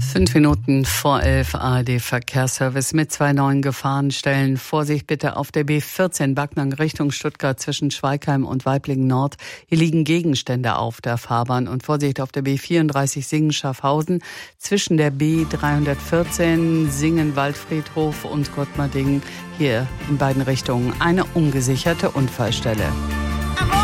5 Minuten vor 11 ARD-Verkehrsservice mit 2 neuen Gefahrenstellen. Vorsicht bitte auf der B14 Backnang Richtung Stuttgart zwischen Schweigheim und Waiblingen Nord. Hier liegen Gegenstände auf der Fahrbahn. Und Vorsicht auf der B34 Singen-Schaffhausen zwischen der B314 Singen-Waldfriedhof und Gottmardingen. Hier in beiden Richtungen eine ungesicherte Unfallstelle.